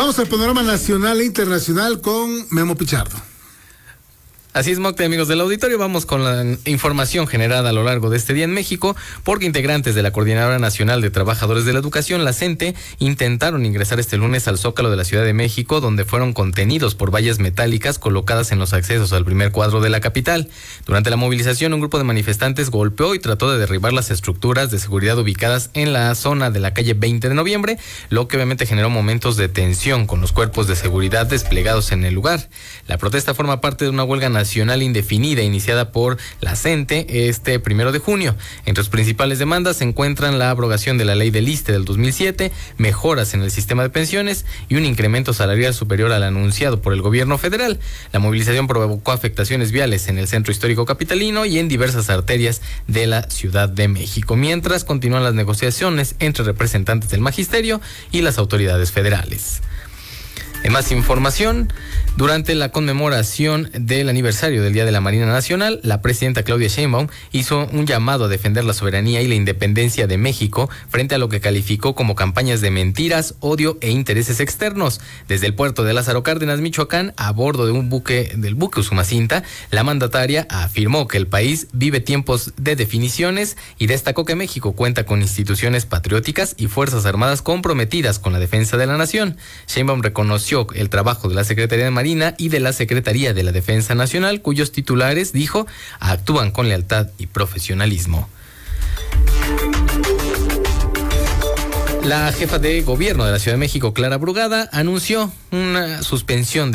Vamos al panorama nacional e internacional con Memo Pichardo. Así es, Mocte, amigos del auditorio, vamos con la información generada a lo largo de este día en México, porque integrantes de la Coordinadora Nacional de Trabajadores de la Educación, la CENTE, intentaron ingresar este lunes al Zócalo de la Ciudad de México, donde fueron contenidos por vallas metálicas colocadas en los accesos al primer cuadro de la capital. Durante la movilización, un grupo de manifestantes golpeó y trató de derribar las estructuras de seguridad ubicadas en la zona de la calle 20 de noviembre, lo que obviamente generó momentos de tensión con los cuerpos de seguridad desplegados en el lugar. La protesta forma parte de una huelga nacional indefinida iniciada por la CENTE este 1 de junio. Entre sus principales demandas se encuentran la abrogación de la ley del ISSSTE del 2007, mejoras en el sistema de pensiones y un incremento salarial superior al anunciado por el gobierno federal. La movilización provocó afectaciones viales en el centro histórico capitalino y en diversas arterias de la Ciudad de México, mientras continúan las negociaciones entre representantes del magisterio y las autoridades federales. En más información, durante la conmemoración del aniversario del Día de la Marina Nacional, la presidenta Claudia Sheinbaum hizo un llamado a defender la soberanía y la independencia de México frente a lo que calificó como campañas de mentiras, odio e intereses externos. Desde el puerto de Lázaro Cárdenas, Michoacán, a bordo de del buque Usumacinta, la mandataria afirmó que el país vive tiempos de definiciones y destacó que México cuenta con instituciones patrióticas y fuerzas armadas comprometidas con la defensa de la nación. Sheinbaum reconoció el trabajo de la Secretaría de Marina y de la Secretaría de la Defensa Nacional, cuyos titulares, dijo, actúan con lealtad y profesionalismo. La jefa de gobierno de la Ciudad de México, Clara Brugada, anunció una suspensión de